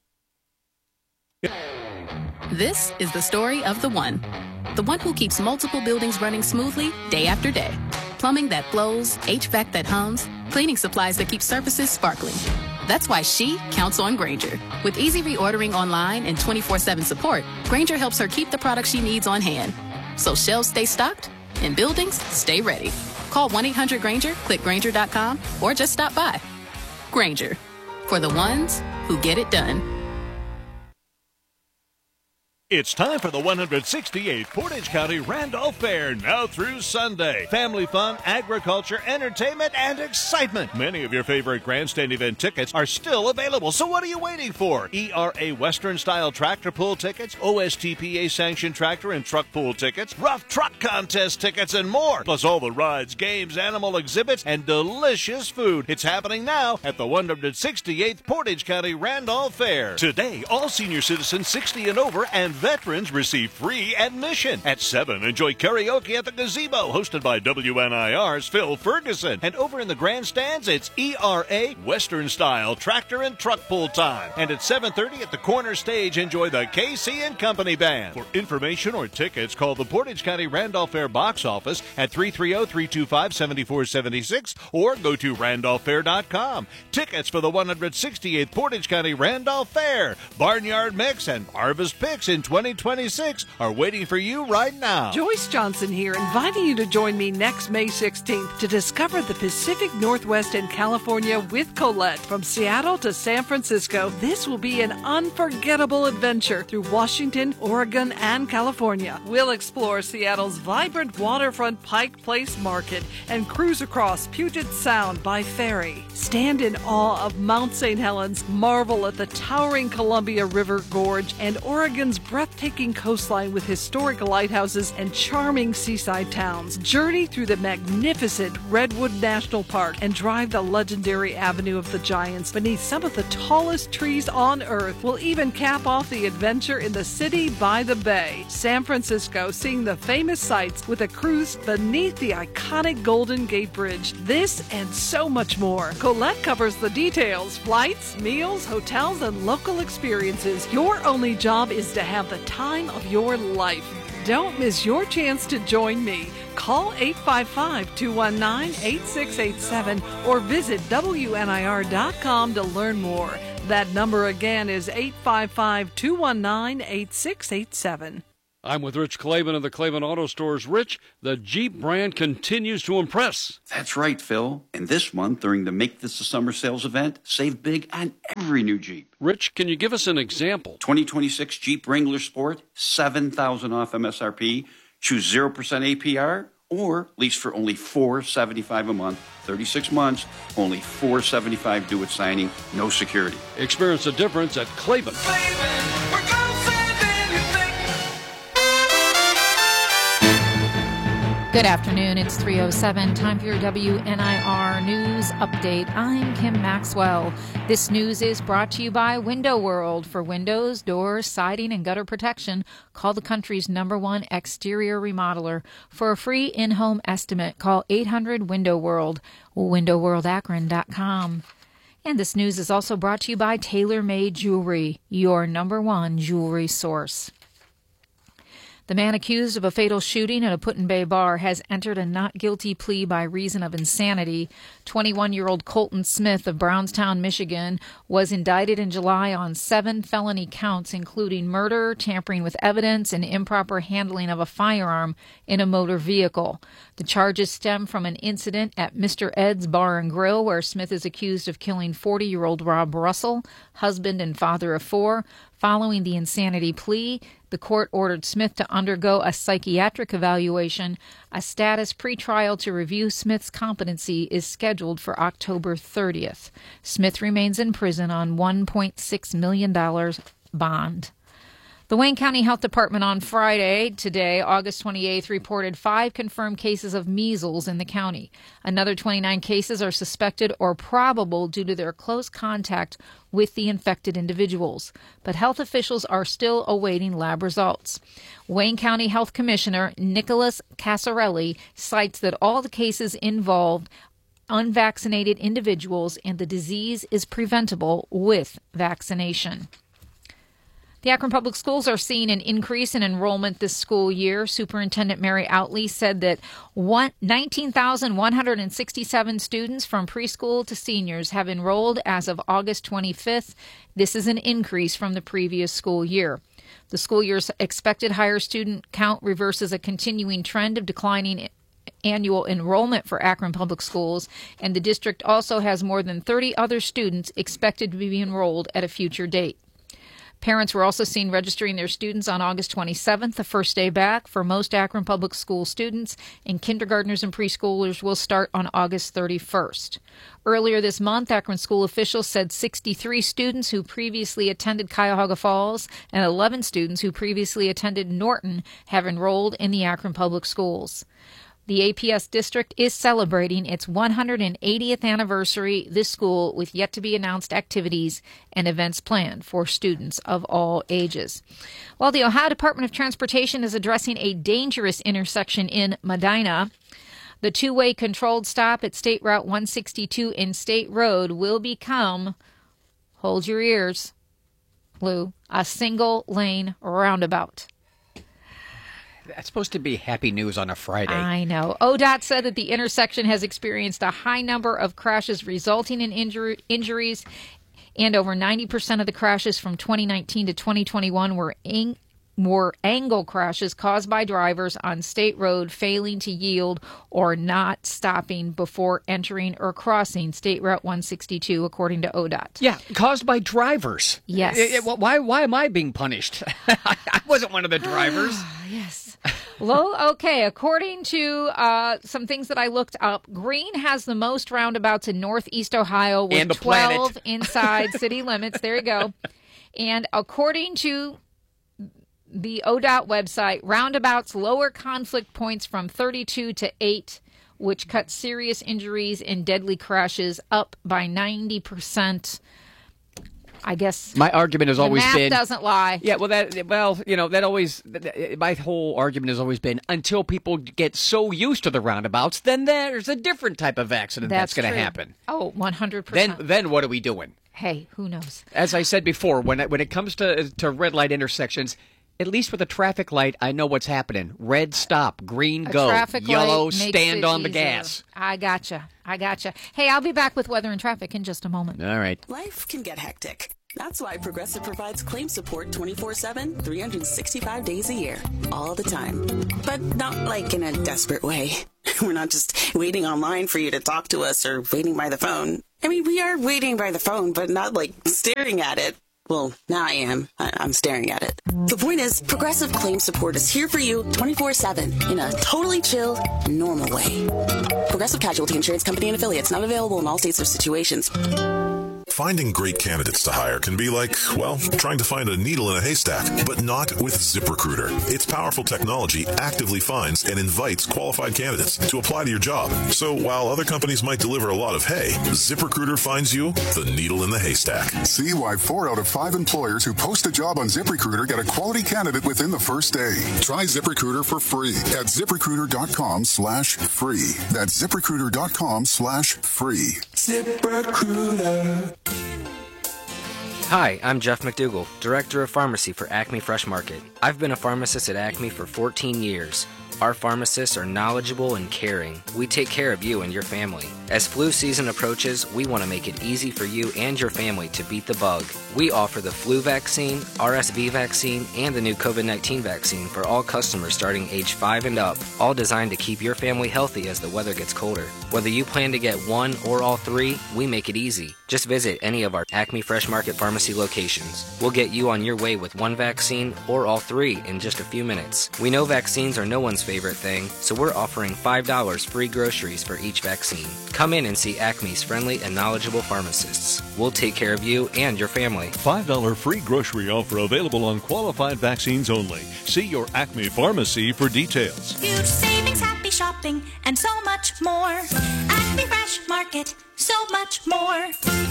This is the story of the one who keeps multiple buildings running smoothly day after day. Plumbing that flows, HVAC that hums, cleaning supplies that keep surfaces sparkling. That's why she counts on Grainger. With easy reordering online and 24/7 support, Grainger helps her keep the products she needs on hand. So shelves stay stocked and buildings stay ready. Call 1-800-GRAINGER, click Grainger.com, or just stop by. Grainger, for the ones who get it done. It's time for the 168th Portage County Randolph Fair, now through Sunday. Family fun, agriculture, entertainment, and excitement. Many of your favorite grandstand event tickets are still available, so what are you waiting for? ERA Western-style tractor pull tickets, OSTPA-sanctioned tractor and truck pull tickets, rough truck contest tickets, and more. Plus all the rides, games, animal exhibits, and delicious food. It's happening now at the 168th Portage County Randolph Fair. Today, all senior citizens 60 and over and veterans receive free admission. At 7, enjoy karaoke at the Gazebo, hosted by WNIR's Phil Ferguson. And over in the grandstands, it's ERA Western-style tractor and truck pull time. And at 7:30 at the corner stage, enjoy the KC and Company Band. For information or tickets, call the Portage County Randolph Fair box office at 330-325-7476 or go to randolphfair.com. Tickets for the 168th Portage County Randolph Fair, Barnyard Mix, and Harvest Picks in 2026 are waiting for you right now. Joyce Johnson here, inviting you to join me next May 16th to discover the Pacific Northwest and California with Colette. From Seattle to San Francisco, this will be an unforgettable adventure through Washington, Oregon, and California. We'll explore Seattle's vibrant waterfront Pike Place Market and cruise across Puget Sound by ferry. Stand in awe of Mount St. Helens, marvel at the towering Columbia River Gorge, and Oregon's breathtaking coastline with historic lighthouses and charming seaside towns. Journey through the magnificent Redwood National Park and drive the legendary Avenue of the Giants beneath some of the tallest trees on Earth. We'll even cap off the adventure in the city by the bay. San Francisco, seeing the famous sights with a cruise beneath the iconic Golden Gate Bridge. This and so much more. Colette covers the details: flights, meals, hotels, and local experiences. Your only job is to have the time of your life. Don't miss your chance to join me. Call 855-219-8687 or visit WNIR.com to learn more. That number again is 855-219-8687. I'm with Rich Clavin of the Clavin Auto Stores. Rich, the Jeep brand continues to impress. That's right, Phil. And this month, during the Make This a Summer sales event, save big on every new Jeep. Rich, can you give us an example? 2026 Jeep Wrangler Sport, $7,000 off MSRP. Choose 0% APR or lease for only $475 a month. 36 months, only $475 due at signing, no security. Experience the difference at Clavin. Good afternoon. It's 3:07. Time for your WNIR News Update. I'm Kim Maxwell. This news is brought to you by Window World. For windows, doors, siding, and gutter protection, call the country's #1 exterior remodeler. For a free in-home estimate, call 800-WINDOW-WORLD, windowworldakron.com. And this news is also brought to you by TaylorMade Jewelry, your #1 jewelry source. The man accused of a fatal shooting at a Put-in-Bay bar has entered a not guilty plea by reason of insanity. 21-year-old Colton Smith of Brownstown, Michigan, was indicted in July on 7 felony counts, including murder, tampering with evidence, and improper handling of a firearm in a motor vehicle. The charges stem from an incident at Mr. Ed's Bar and Grill, where Smith is accused of killing 40-year-old Rob Russell, husband and father of 4. Following the insanity plea, the court ordered Smith to undergo a psychiatric evaluation. A status pretrial to review Smith's competency is scheduled for October 30th. Smith remains in prison on $1.6 million bond. The Wayne County Health Department on Friday, today, August 28th, reported 5 confirmed cases of measles in the county. Another 29 cases are suspected or probable due to their close contact with the infected individuals. But health officials are still awaiting lab results. Wayne County Health Commissioner Nicholas Casarelli cites that all the cases involved unvaccinated individuals and the disease is preventable with vaccination. The Akron Public Schools are seeing an increase in enrollment this school year. Superintendent Mary Outley said that 19,167 students from preschool to seniors have enrolled as of August 25th. This is an increase from the previous school year. The school year's expected higher student count reverses a continuing trend of declining annual enrollment for Akron Public Schools, and the district also has more than 30 other students expected to be enrolled at a future date. Parents were also seen registering their students on August 27th, the first day back for most Akron Public School students, and kindergartners and preschoolers will start on August 31st. Earlier this month, Akron school officials said 63 students who previously attended Cuyahoga Falls and 11 students who previously attended Norton have enrolled in the Akron Public Schools. The APS district is celebrating its 180th anniversary this school with yet-to-be-announced activities and events planned for students of all ages. While the Ohio Department of Transportation is addressing a dangerous intersection in Medina, the two-way controlled stop at State Route 162 in State Road will become, hold your ears, Lou, a single-lane roundabout. That's supposed to be happy news on a Friday. I know. ODOT said that the intersection has experienced a high number of crashes resulting in injuries, and over 90% of the crashes from 2019 to 2021 were angle crashes caused by drivers on State Road failing to yield or not stopping before entering or crossing State Route 162, according to ODOT. Yeah, caused by drivers. Yes. Why am I being punished? I wasn't one of the drivers. Yes. Well, okay, according to some things that I looked up, Green has the most roundabouts in Northeast Ohio with 12 inside city limits. There you go. And according to the ODOT website, roundabouts lower conflict points from 32 to 8, which cuts serious injuries and deadly crashes up by 90%. I guess my argument has always been math doesn't lie. Yeah, my whole argument has always been until people get so used to the roundabouts, then there's a different type of accident that's going to happen. Oh, 100%. Then what are we doing? Hey, who knows? As I said before, when it comes to red light intersections, At least with a traffic light, I know what's happening. Red, stop. Green, go. Yellow, stand on the gas. I gotcha. Hey, I'll be back with weather and traffic in just a moment. All right. Life can get hectic. That's why Progressive provides claim support 24/7, 365 days a year, all the time. But not like in a desperate way. We're not just waiting online for you to talk to us or waiting by the phone. I mean, we are waiting by the phone, but not like staring at it. Well, now I am. I'm staring at it. The point is, Progressive claim support is here for you 24/7 in a totally chill, normal way. Progressive Casualty Insurance Company and Affiliates, not available in all states or situations. Finding great candidates to hire can be like, well, trying to find a needle in a haystack, but not with ZipRecruiter. Its powerful technology actively finds and invites qualified candidates to apply to your job. So while other companies might deliver a lot of hay, ZipRecruiter finds you the needle in the haystack. See why 4 out of 5 employers who post a job on ZipRecruiter get a quality candidate within the first day. Try ZipRecruiter for free at ZipRecruiter.com/free. That's ZipRecruiter.com/free. ZipRecruiter. Hi, I'm Jeff McDougall, Director of Pharmacy for Acme Fresh Market. I've been a pharmacist at Acme for 14 years. Our pharmacists are knowledgeable and caring. We take care of you and your family. As flu season approaches, we want to make it easy for you and your family to beat the bug. We offer the flu vaccine, RSV vaccine, and the new COVID-19 vaccine for all customers starting age 5 and up, all designed to keep your family healthy as the weather gets colder. Whether you plan to get one or all three, we make it easy. Just visit any of our Acme Fresh Market Pharmacy locations. We'll get you on your way with one vaccine or all three in just a few minutes. We know vaccines are no one's favorite thing, so we're offering $5 free groceries for each vaccine. Come in and see Acme's friendly and knowledgeable pharmacists. We'll take care of you and your family. $5 free grocery offer available on qualified vaccines only. See your Acme pharmacy for details. Huge savings, happy shopping, and so much more. Acme Fresh Market, so much more.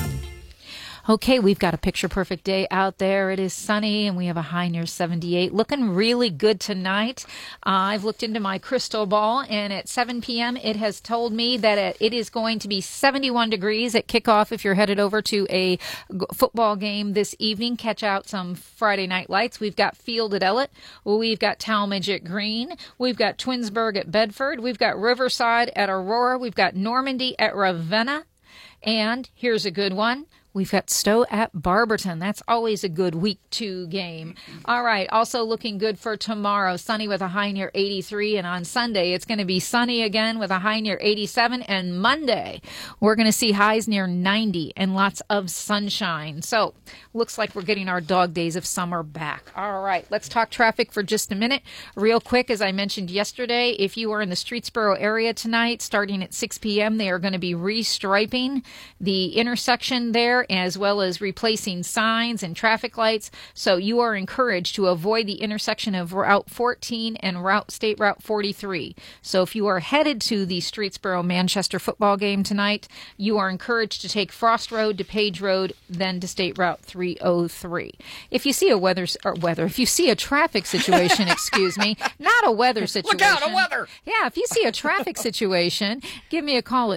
Okay, we've got a picture-perfect day out there. It is sunny, and we have a high near 78. Looking really good tonight. I've looked into my crystal ball, and at 7 p.m., it has told me that it is going to be 71 degrees at kickoff if you're headed over to a football game this evening. Catch out some Friday night lights. We've got Field at Ellett. We've got Talmadge at Green. We've got Twinsburg at Bedford. We've got Riverside at Aurora. We've got Normandy at Ravenna. And here's a good one. We've got Stowe at Barberton. That's always a good week 2 game. All right. Also looking good for tomorrow. Sunny with a high near 83. And on Sunday, it's going to be sunny again with a high near 87. And Monday, we're going to see highs near 90 and lots of sunshine. So looks like we're getting our dog days of summer back. All right. Let's talk traffic for just a minute. Real quick, as I mentioned yesterday, if you are in the Streetsboro area tonight, starting at 6 p.m., they are going to be restriping the intersection there, as well as replacing signs and traffic lights. So you are encouraged to avoid the intersection of Route 14 and State Route 43. So if you are headed to the Streetsboro-Manchester football game tonight, you are encouraged to take Frost Road to Page Road, then to State Route 303. If you see if you see a traffic situation, excuse me, not a weather situation. Look out, a weather! Yeah, if you see a traffic situation, give me a call at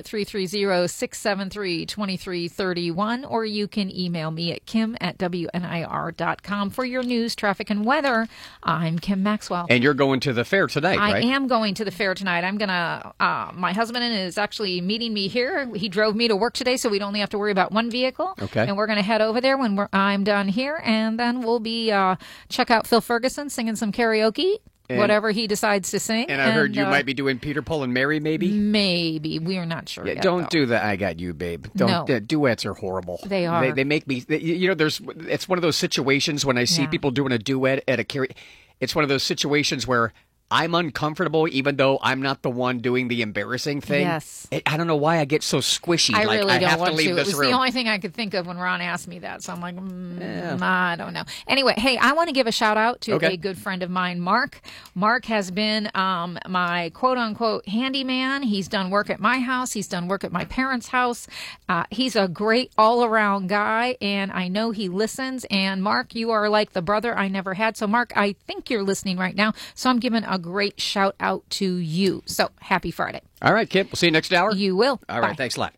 330-673-2331, or you can email me at kim@wnir.com for your news, traffic, and weather. I'm Kim Maxwell. And you're going to the fair tonight, right? I am going to the fair tonight. I'm going to, my husband is actually meeting me here. He drove me to work today, so we'd only have to worry about one vehicle. Okay. And we're going to head over there when I'm done here, and then we'll be, check out Phil Ferguson singing some karaoke. Whatever he decides to sing. And I heard you might be doing Peter, Paul, and Mary, maybe? Maybe. We're not sure yet. Don't do that. I Got You, Babe. Don't. No. Duets are horrible. They are. They make me, it's one of those situations when I see people doing a duet at a karaoke. It's one of those situations where I'm uncomfortable, even though I'm not the one doing the embarrassing thing. Yes. I don't know why I get so squishy. I like, really I don't have want to leave to. this It was room. the only thing I could think of when Ron asked me that. So I'm like, I don't know. Anyway, hey, I want to give a shout out to a good friend of mine, Mark. Mark has been my quote unquote handyman. He's done work at my house. He's done work at my parents' house. He's a great all around guy, and I know he listens. And Mark, you are like the brother I never had. So Mark, I think you're listening right now. So I'm giving a great shout out to you. So happy Friday. All right, Kip. We'll see you next hour. You will. All right. Bye. Thanks a lot.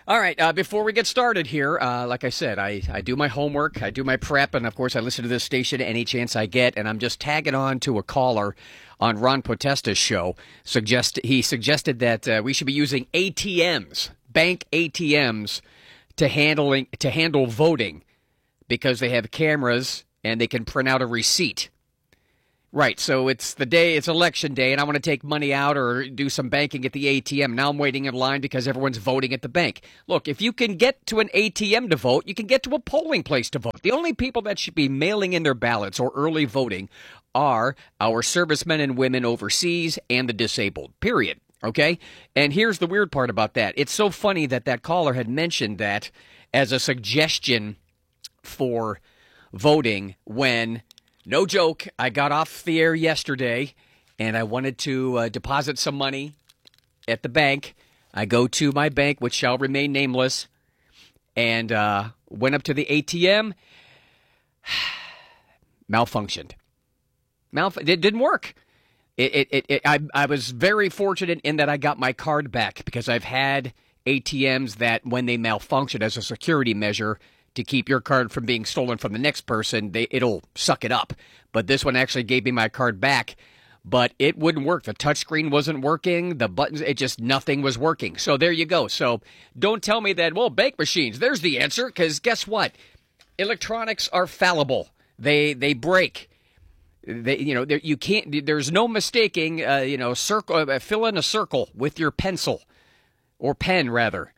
All right, before we get started here, like I said, I do my homework, I do my prep, and of course I listen to this station any chance I get, and I'm just tagging on to a caller on Ron Podesta's show. He suggested that we should be using ATMs, bank ATMs, to handle voting because they have cameras and they can print out a receipt. Right, so it's election day, and I want to take money out or do some banking at the ATM. Now I'm waiting in line because everyone's voting at the bank. Look, if you can get to an ATM to vote, you can get to a polling place to vote. The only people that should be mailing in their ballots or early voting are our servicemen and women overseas and the disabled, period. Okay? And here's the weird part about that. It's so funny that caller had mentioned that as a suggestion for voting when... No joke, I got off the air yesterday, and I wanted to deposit some money at the bank. I go to my bank, which shall remain nameless, and went up to the ATM. Malfunctioned. It didn't work. I was very fortunate in that I got my card back, because I've had ATMs that when they malfunction as a security measure to keep your card from being stolen from the next person, it'll suck it up. But this one actually gave me my card back, but it wouldn't work. The touchscreen wasn't working. The buttons, nothing was working. So there you go. So don't tell me that, well, bank machines, there's the answer, because guess what? Electronics are fallible. They break. You can't. There's no mistaking. Fill in a circle with your pencil, or pen rather.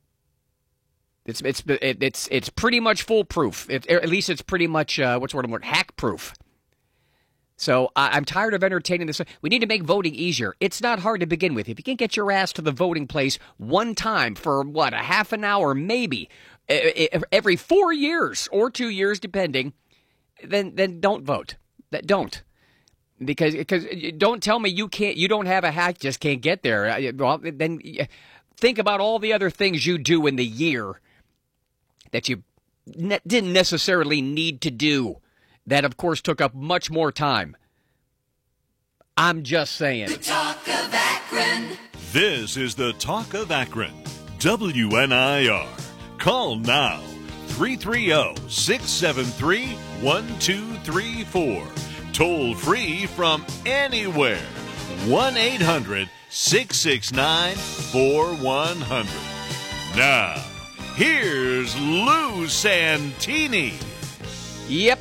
It's pretty much foolproof. At least it's pretty much hack proof. So I'm tired of entertaining this. We need to make voting easier. It's not hard to begin with. If you can get your ass to the voting place one time for a half an hour, maybe every 4 years or 2 years, depending, then don't vote. Don't. Because don't tell me you don't have a hack, just can't get there. Well, then think about all the other things you do in the year that you didn't necessarily need to do. That, of course, took up much more time. I'm just saying. The Talk of Akron. This is the Talk of Akron. WNIR. Call now. 330-673-1234. Toll free from anywhere. 1-800-669-4100. Now, here's Lou Santini. Yep.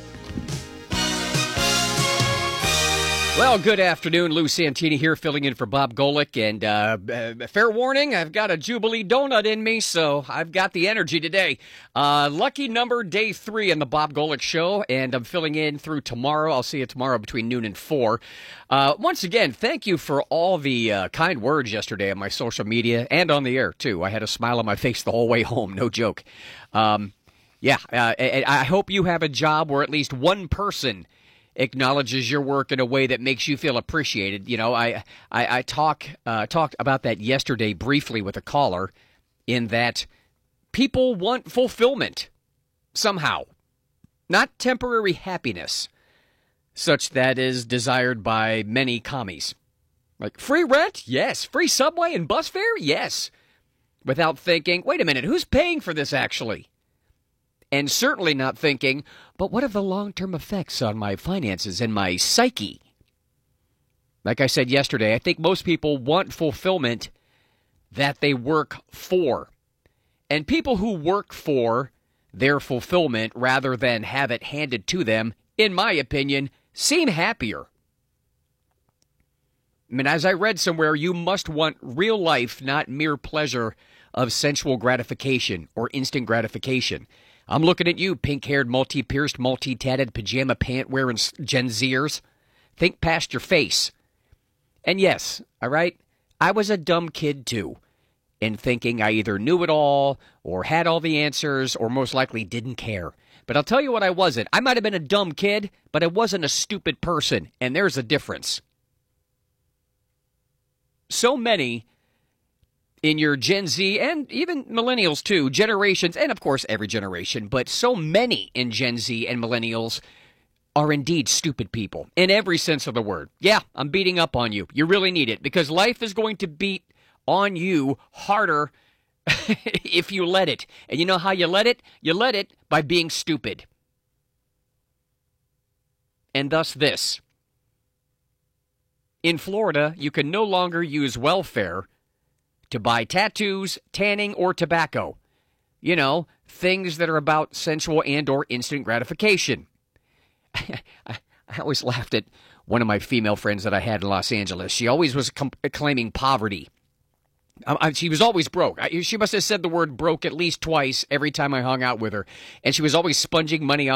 Well, good afternoon. Lou Santini here, filling in for Bob Golick. And fair warning, I've got a Jubilee donut in me, so I've got the energy today. Lucky number day 3 on the Bob Golick Show, and I'm filling in through tomorrow. I'll see you tomorrow between noon and 4. Once again, thank you for all the kind words yesterday on my social media and on the air, too. I had a smile on my face the whole way home, no joke. I hope you have a job where at least one person acknowledges your work in a way that makes you feel appreciated. You know, I talked about that yesterday briefly with a caller, in that people want fulfillment somehow, not temporary happiness, such that is desired by many commies. Like free rent? Yes. Free subway and bus fare? Yes. Without thinking, wait a minute, who's paying for this actually? And certainly not thinking, but what are the long-term effects on my finances and my psyche? Like I said yesterday, I think most people want fulfillment that they work for. And people who work for their fulfillment rather than have it handed to them, in my opinion, seem happier. I mean, as I read somewhere, you must want real life, not mere pleasure of sensual gratification or instant gratification. I'm looking at you, pink-haired, multi-pierced, multi-tatted, pajama pant-wearing Gen Zers. Think past your face. And yes, all right, I was a dumb kid too, in thinking I either knew it all, or had all the answers, or most likely didn't care. But I'll tell you what I wasn't. I might have been a dumb kid, but I wasn't a stupid person, and there's a difference. So many in your Gen Z, and even millennials too, generations, and of course every generation, but so many in Gen Z and millennials are indeed stupid people, in every sense of the word. Yeah, I'm beating up on you. You really need it, because life is going to beat on you harder if you let it. And you know how you let it? You let it by being stupid. And thus this. In Florida, you can no longer use welfare to buy tattoos, tanning, or tobacco. You know, things that are about sensual and or instant gratification. I always laughed at one of my female friends that I had in Los Angeles. She always was claiming poverty. She was always broke. She must have said the word broke at least twice every time I hung out with her. And she was always sponging money off